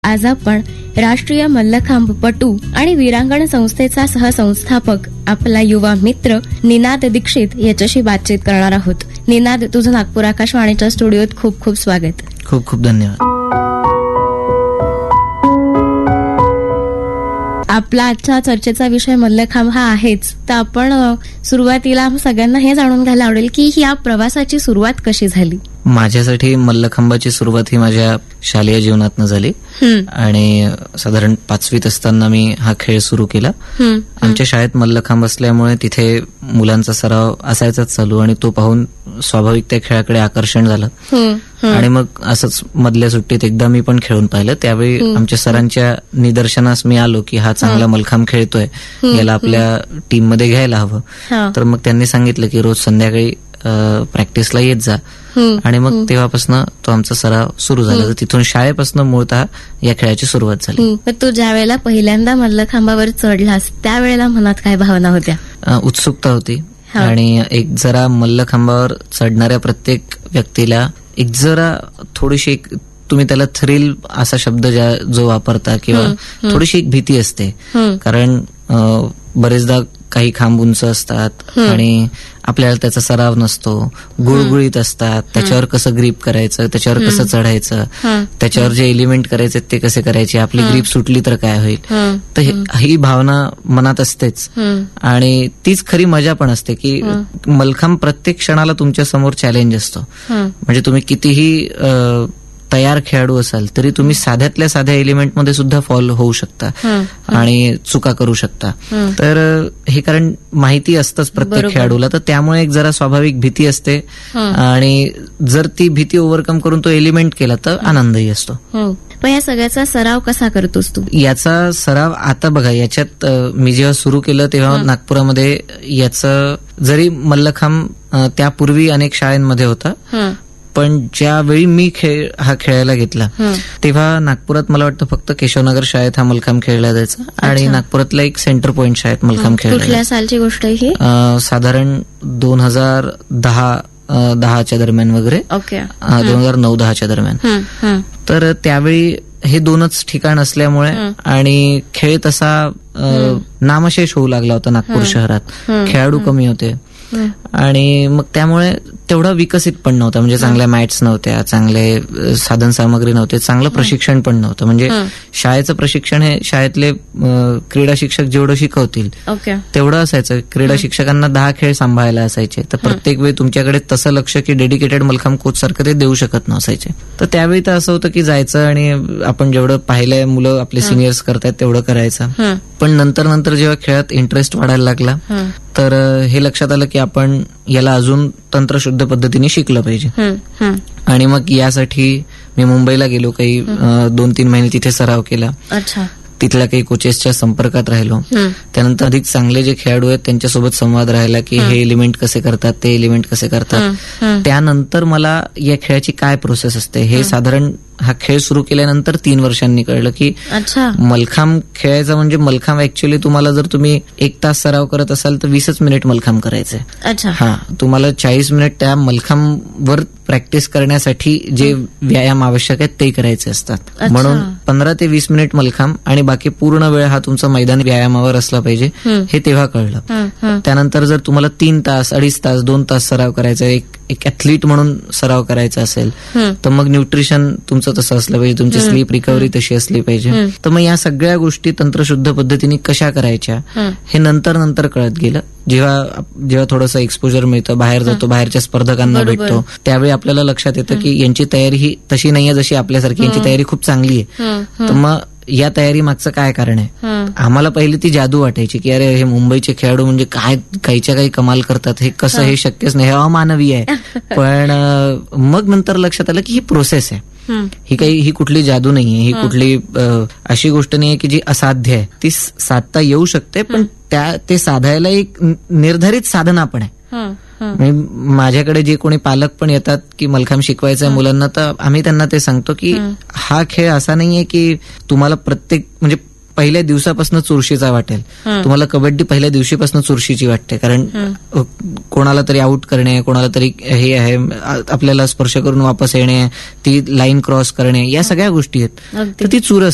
आज आपण राष्ट्रीय मल्लखांबपटू आणि वीरांगण संस्थेचा सहसंस्थापक आपला युवा मित्र निनाद दीक्षित याच्याशी बातचीत करणार आहोत. निनाद, तुझं नागपूर आकाशवाणीच्या स्टुडिओत खूप खूप स्वागत. खूप खूप धन्यवाद. आपला आजच्या चर्चेचा विषय मल्लखांब हा आहेच, तर आपण सुरुवातीला सगळ्यांना हे जाणून घ्यायला आवडेल की या प्रवासाची सुरुवात कशी झाली. माझ्यासाठी मल्लखांबाची सुरुवात ही माझ्या शालेय जीवनातनं झाली आणि साधारण 5वीत असताना मी हा खेळ सुरू केला. आमच्या शाळेत मल्लखांब असल्यामुळे तिथे मुलांचा सराव असायचाच चालू आणि तो पाहून स्वाभाविक त्या खेळाकडे आकर्षण झालं आणि मग असंच मधल्या सुट्टीत एकदा मी पण खेळून पाहिलं. त्यावेळी आमच्या सरांच्या निदर्शनास मी आलो की हा चांगला मल्लखांब खेळतोय, याला आपल्या टीम मध्ये घ्यायला हवं. तर मग त्यांनी सांगितलं की रोज संध्याकाळी प्रॅक्टिसला येत जा आणि मग तेव्हापासून तो आमचा सराव सुरू झाला. तर तिथून शाळेपासून मूळतः या खेळाची सुरुवात झाली. तू ज्या वेळेला पहिल्यांदा मल्लखांबावर चढलास त्यावेळेला मनात काय भावना होत्या? उत्सुकता होती आणि एक जरा मल्लखांबावर चढणाऱ्या प्रत्येक व्यक्तीला एक जरा थोडीशी तुम्ही त्याला थ्रिल असा शब्द जो वापरता किंवा थोडीशी एक भीती असते, कारण बरेचदा काही खांब उंच असतात आणि आपल्याला त्याचा सराव नसतो, गुळगुळीत असतात, त्याच्यावर कसं ग्रीप करायचं, त्याच्यावर कसं चढायचं, त्याच्यावर जे एलिमेंट करायचे ते कसे करायचे, आपली ग्रीप सुटली तर काय होईल. तर ही भावना मनात असतेच आणि तीच खरी मजा पण असते की मल्लखांब प्रत्येक क्षणाला तुमच्या समोर चॅलेंज असतो. म्हणजे तुम्ही कितीही तयार खेळाडू असाल तरी तुम्ही साध्यातल्या साध्या एलिमेंटमध्ये सुद्धा फॉल होऊ शकता आणि चुका करू शकता. तर हे कारण माहिती असतंच प्रत्येक खेळाडूला, तर त्यामुळे एक जरा स्वाभाविक भीती असते आणि जर ती भीती ओव्हरकम करून तो एलिमेंट केला तर आनंदही असतो. पण या सगळ्याचा सराव कसा करतोस तू? याचा सराव आता बघा, याच्यात मी जेव्हा सुरू केलं तेव्हा नागपुरामध्ये याचं जरी मल्लखांब त्यापूर्वी अनेक शाळांमध्ये होता, पण ज्यावेळी मी हा खेळायला घेतला तेव्हा नागपुरात मला वाटतं फक्त केशवनगर शाळेत हा मल्लखांब खेळला जायचा आणि नागपुरातल्या एक सेंटर पॉइंट शाळेत मल्लखांब खेळला. कुठल्या सालची गोष्ट आहे ही? साधारण 2010च्या दरम्यान वगैरे, 2009-10च्या दरम्यान. तर त्यावेळी हे दोनच ठिकाण असल्यामुळे आणि खेळ तसा नामशेष होऊ लागला होता नागपूर शहरात, खेळाडू कमी होते आणि मग त्यामुळे तेवढा विकसित पण नव्हता. म्हणजे चांगल्या मॅट्स नव्हत्या, चांगले साधन सामग्री नव्हते, चांगलं प्रशिक्षण पण नव्हतं. म्हणजे शाळेचं प्रशिक्षण हे शाळेतले क्रीडा शिक्षक जेवढं शिकवतील तेवढं असायचं. क्रीडा शिक्षकांना 10 खेळ सांभाळायला असायचे, तर प्रत्येक वेळी तुमच्याकडे तसं लक्ष की डेडिकेटेड मल्लखांब कोच सारखं ते देऊ शकत नसायचे. तर त्यावेळी तर असं होतं की जायचं आणि आपण जेवढं पाहिलंय मुलं आपले सिनियर्स करतायत तेवढं करायचं. पण नंतर जेव्हा खेळात इंटरेस्ट वाढायला लागला तर हे लक्षात आलं की आपण याला अजून तंत्रशुद्ध पद्धतीने शिकलं पाहिजे आणि मग यासाठी मी मुंबईला गेलो. काही 2-3 महिने तिथे सराव केला. तिथल्या काही कोचेसच्या संपर्कात राहिलो. त्यानंतर अधिक चांगले जे खेळाडू आहेत त्यांच्यासोबत संवाद राहिला की हे एलिमेंट कसे करतात, ते एलिमेंट कसे करतात. त्यानंतर मला या खेळाची काय प्रोसेस असते हे साधारण हा खेळ सुरू केल्यानंतर 3 वर्षांनी कळलं की मल्लखांब खेळायचा म्हणजे मल्लखांब ऍक्च्युअली तुम्हाला जर तुम्ही 1 तास सराव करत असाल तर 20 मिनिट मल्लखांब करायचंय. हा, तुम्हाला 40 मिनिट त्या मल्लखांबवर प्रॅक्टिस करण्यासाठी जे व्यायाम आवश्यक आहेत ते करायचे असतात. म्हणून 15 ते 20 मिनिट मल्लखांब आणि बाकी पूर्ण वेळ हा तुमचा मैदानी व्यायामावर असला पाहिजे हे तेव्हा कळलं. त्यानंतर जर तुम्हाला 3 तास, 2.5 तास, 2 तास सराव करायचा, एक ऍथलीट म्हणून सराव करायचा असेल तर मग न्यूट्रिशन तुमचं तसं असलं पाहिजे, तुमची स्लीप रिकव्हरी तशी असली पाहिजे. तर मग या सगळ्या गोष्टी तंत्रशुद्ध पद्धतीने कशा करायच्या हे नंतर कळत गेलं. जेव्हा थोडंसं एक्सपोजर मिळतं, बाहेर जातो, बाहेरच्या स्पर्धकांना भेटतो, त्यावेळी आपल्याला लक्षात येतं की यांची तयारी ही तशी नाहीये जशी आपल्यासारखी, यांची तयारी खूप चांगली आहे. तर मग या तयारी मागचं काय कारण आहे? आम्हाला पहिली ती जादू वाटायची की अरे हे मुंबईचे खेळाडू म्हणजे काहीच्या काही कमाल करतात, हे कसं, हे शक्यच नाही, हे अमानवी आहे. पण मग नंतर लक्षात आलं की ही प्रोसेस आहे, ही कुठली जादू नाहीये, ही कुठली अशी गोष्ट नाहीये की जी असाध्य आहे. ती साधता येऊ शकते, पण ते साधायला एक निर्धारित साधना पण आहे. माझ्याकडे जे कोणी पालक पण येतात की मल्लखांब शिकवायचं आहे मुलांना, तर आम्ही त्यांना ते सांगतो की हा खेळ असा नाहीये की तुम्हाला प्रत्येक म्हणजे पहिल्या दिवसापासून चुरशीचा वाटेल, तुम्हाला कबड्डी पहिल्या दिवशीपासून चुरशीची वाटते, कारण कोणाला तरी आउट करणे, कोणाला तरी हे आहे आपल्याला स्पर्श करून वापस येणे, ती लाईन क्रॉस करणे, या सगळ्या गोष्टी आहेत. तर ती चुरस